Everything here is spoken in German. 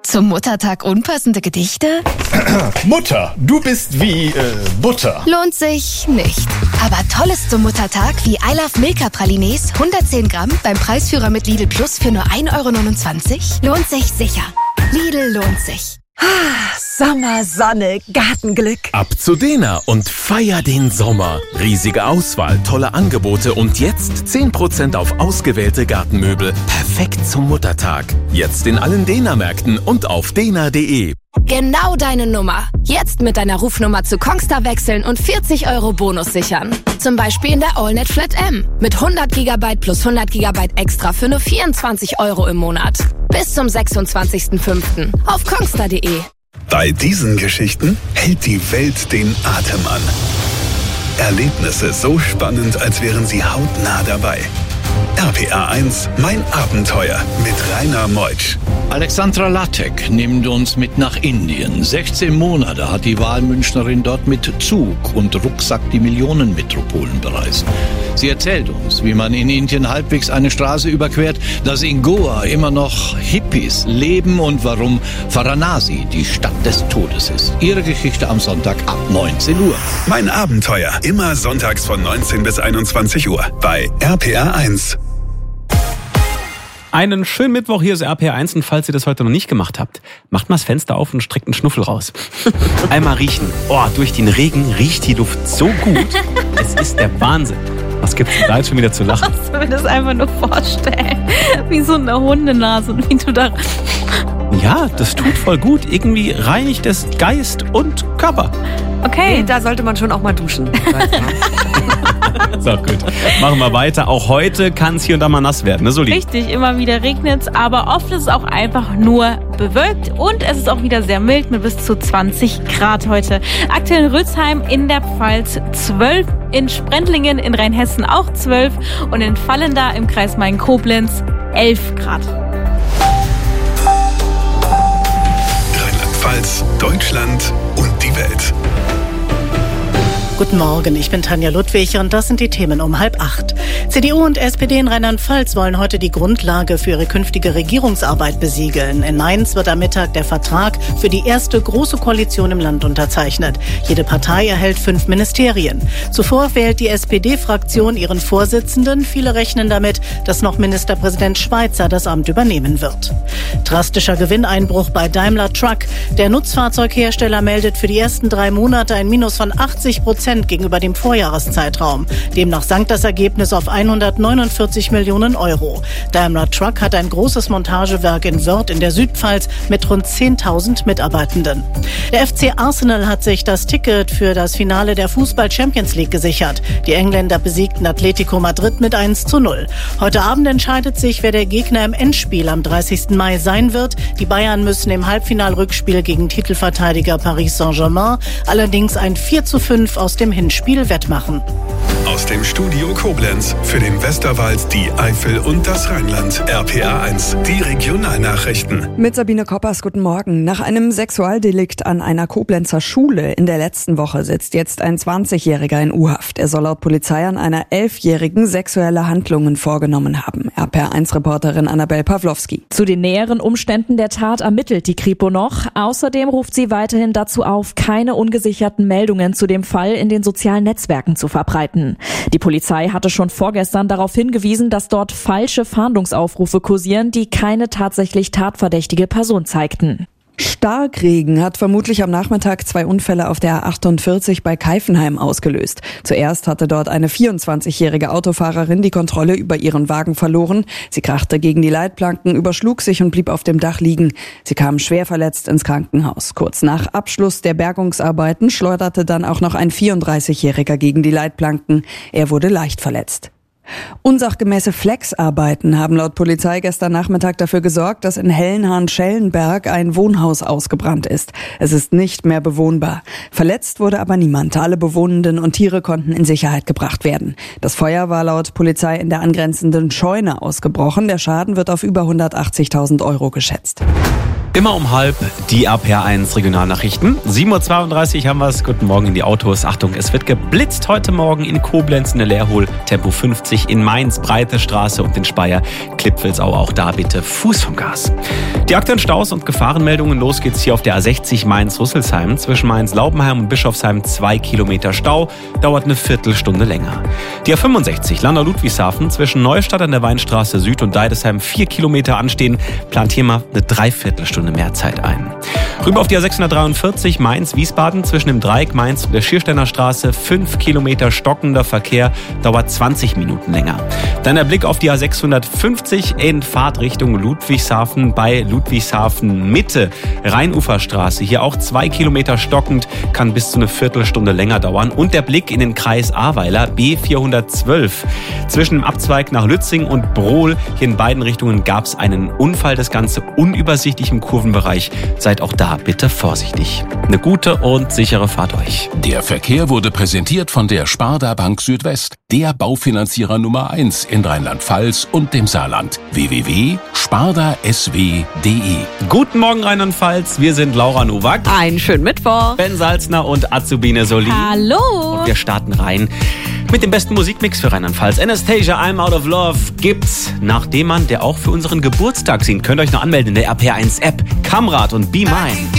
Zum Muttertag unpassende Gedichte? Mutter, du bist wie Butter. Lohnt sich nicht. Aber Tolles zum Muttertag wie I Love Milka Pralines, 110 Gramm beim Preisführer mit Lidl Plus für nur 1,29 €? Lohnt sich sicher. Lidl lohnt sich. Sommer, Sonne, Gartenglück. Ab zu Dena und feier den Sommer. Riesige Auswahl, tolle Angebote und jetzt 10% auf ausgewählte Gartenmöbel. Perfekt zum Muttertag. Jetzt in allen Dena-Märkten und auf dena.de. Genau deine Nummer. Jetzt mit deiner Rufnummer zu Kongstar wechseln und 40 € Bonus sichern. Zum Beispiel in der AllNet Flat M. Mit 100 GB plus 100 GB extra für nur 24 € im Monat. Bis zum 26.05. auf kongstar.de. Bei diesen Geschichten hält die Welt den Atem an. Erlebnisse so spannend, als wären sie hautnah dabei. RPA 1, mein Abenteuer mit Rainer Meutsch. Alexandra Lattek nimmt uns mit nach Indien. 16 Monate hat die Wahlmünchnerin dort mit Zug und Rucksack die Millionenmetropolen bereist. Sie erzählt uns, wie man in Indien halbwegs eine Straße überquert, dass in Goa immer noch Hippies leben und warum Varanasi die Stadt des Todes ist. Ihre Geschichte am Sonntag ab 19 Uhr. Mein Abenteuer, immer sonntags von 19 bis 21 Uhr bei RPA 1. Einen schönen Mittwoch, hier ist RPA 1 und falls ihr das heute noch nicht gemacht habt, macht mal das Fenster auf und streckt einen Schnuffel raus. Einmal riechen. Oh, durch den Regen riecht die Luft so gut. Es ist der Wahnsinn. Was gibt's denn da jetzt schon wieder zu lachen? Kannst du mir das einfach nur vorstellen? Wie so eine Hundenase und wie du da... Ja, das tut voll gut. Irgendwie reinigt es Geist und Körper. Okay. Nee, da sollte man schon auch mal duschen. So, gut. Machen wir weiter. Auch heute kann es hier und da mal nass werden, ne, Soli? Richtig, immer wieder regnet es, aber oft ist es auch einfach nur bewölkt und es ist auch wieder sehr mild mit bis zu 20 Grad heute. Aktuell in Rützheim in der Pfalz 12, in Sprendlingen in Rheinhessen auch 12 und in Vallenda im Kreis Main-Koblenz 11 Grad. Rheinland-Pfalz, Deutschland und die Welt. Guten Morgen, ich bin Tanja Ludwig und das sind die Themen um 7:30. CDU und SPD in Rheinland-Pfalz wollen heute die Grundlage für ihre künftige Regierungsarbeit besiegeln. In Mainz wird am Mittag der Vertrag für die erste große Koalition im Land unterzeichnet. Jede Partei erhält 5 Ministerien. Zuvor wählt die SPD-Fraktion ihren Vorsitzenden. Viele rechnen damit, dass noch Ministerpräsident Schweizer das Amt übernehmen wird. Drastischer Gewinneinbruch bei Daimler Truck. Der Nutzfahrzeughersteller meldet für die ersten 3 Monate ein Minus von 80% gegenüber dem Vorjahreszeitraum. Demnach sank das Ergebnis auf 149 Millionen €. Daimler Truck hat ein großes Montagewerk in Wörth in der Südpfalz mit rund 10.000 Mitarbeitenden. Der FC Arsenal hat sich das Ticket für das Finale der Fußball-Champions League gesichert. Die Engländer besiegten Atletico Madrid mit 1:0. Heute Abend entscheidet sich, wer der Gegner im Endspiel am 30. Mai sein wird. Die Bayern müssen im Halbfinalrückspiel gegen Titelverteidiger Paris Saint-Germain allerdings ein 4:5 aus dem Hinspiel wettmachen. Aus dem Studio Koblenz für den Westerwald, die Eifel und das Rheinland. RPA 1, die Regionalnachrichten. Mit Sabine Koppers, guten Morgen. Nach einem Sexualdelikt an einer Koblenzer Schule in der letzten Woche sitzt jetzt ein 20-Jähriger in U-Haft. Er soll laut Polizei an einer 11-Jährigen sexuelle Handlungen vorgenommen haben. RPA 1-Reporterin Annabel Pawlowski. Zu den näheren Umständen der Tat ermittelt die Kripo noch. Außerdem ruft sie weiterhin dazu auf, keine ungesicherten Meldungen zu dem Fall in den sozialen Netzwerken zu verbreiten. Die Polizei hatte schon vorgestern darauf hingewiesen, dass dort falsche Fahndungsaufrufe kursieren, die keine tatsächlich tatverdächtige Person zeigten. Starkregen hat vermutlich am Nachmittag 2 Unfälle auf der A48 bei Keifenheim ausgelöst. Zuerst hatte dort eine 24-jährige Autofahrerin die Kontrolle über ihren Wagen verloren. Sie krachte gegen die Leitplanken, überschlug sich und blieb auf dem Dach liegen. Sie kam schwer verletzt ins Krankenhaus. Kurz nach Abschluss der Bergungsarbeiten schleuderte dann auch noch ein 34-jähriger gegen die Leitplanken. Er wurde leicht verletzt. Unsachgemäße Flexarbeiten haben laut Polizei gestern Nachmittag dafür gesorgt, dass in Hellenhahn-Schellenberg ein Wohnhaus ausgebrannt ist. Es ist nicht mehr bewohnbar. Verletzt wurde aber niemand. Alle Bewohnenden und Tiere konnten in Sicherheit gebracht werden. Das Feuer war laut Polizei in der angrenzenden Scheune ausgebrochen. Der Schaden wird auf über 180.000 € geschätzt. Immer um 12:30 die RPR1 Regionalnachrichten. 7:32 Uhr haben wir es. Guten Morgen in die Autos. Achtung, es wird geblitzt heute Morgen in Koblenz in der Leerhol. Tempo 50 in Mainz, Breite Straße und in Speyer. Klippwilsau auch da bitte Fuß vom Gas. Die aktuellen Staus und Gefahrenmeldungen. Los geht's hier auf der A60 Mainz-Rüsselsheim. Zwischen Mainz-Laubenheim und Bischofsheim 2 Kilometer Stau. Dauert eine Viertelstunde länger. Die A65 Landau-Ludwigshafen zwischen Neustadt an der Weinstraße Süd und Deidesheim 4 Kilometer anstehen. Plant hier mal eine Dreiviertelstunde mehr Zeit ein. Rüber auf die A643 Mainz-Wiesbaden zwischen dem Dreieck Mainz und der Schiersteiner Straße 5 Kilometer stockender Verkehr, dauert 20 Minuten länger. Dann der Blick auf die A650 in Fahrtrichtung Ludwigshafen bei Ludwigshafen Mitte, Rheinuferstraße. Hier auch 2 Kilometer stockend, kann bis zu eine Viertelstunde länger dauern. Und der Blick in den Kreis Ahrweiler B412 zwischen dem Abzweig nach Lützing und Brohl. Hier in beiden Richtungen gab es einen Unfall, das Ganze unübersichtlich im Kurvenbereich. Seid auch da bitte vorsichtig. Eine gute und sichere Fahrt euch. Der Verkehr wurde präsentiert von der Sparda Bank Südwest, der Baufinanzierer Nummer 1 in Rheinland-Pfalz und dem Saarland. www.spardasw.de. Guten Morgen Rheinland-Pfalz, wir sind Laura Nowak. Einen schönen Mittwoch. Ben Salzner und Azubine Soli. Hallo. Und wir starten rein mit dem besten Musikmix für Rheinland-Pfalz. Anastasia, I'm Out of Love gibt's nach dem Mann, der auch für unseren Geburtstag singt. Könnt ihr euch noch anmelden in der RPR1 App. Kamrat und Be Mine.